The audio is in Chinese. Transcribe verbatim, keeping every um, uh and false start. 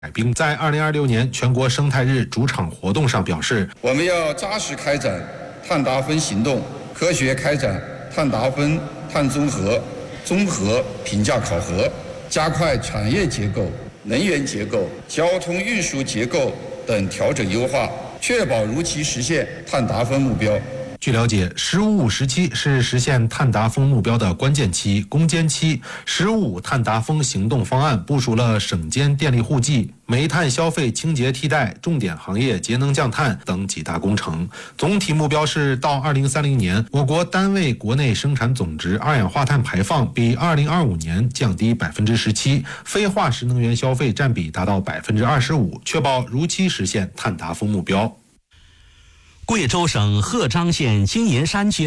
并在二零二六年全国生态日主场活动上表示， 我们要扎实开展碳达峰行动，科学开展碳达峰、碳综合、综合评价考核，加快产业结构、能源结构、交通运输结构等调整优化，确保如期实现碳达峰目标。 据了解，“十五五”时期是实现碳达峰目标的关键期、攻坚期。“十五五”碳达峰行动方案部署了省间电力户籍、煤炭消费清洁替代、重点行业节能降碳等几大工程。总体目标是到二零三零年，我国单位国内生产总值二氧化碳排放比二零二五年降低百分之十七，非化石能源消费占比达到百分之二十五，确保如期实现碳达峰目标。 贵州省鹤岗县金岩山区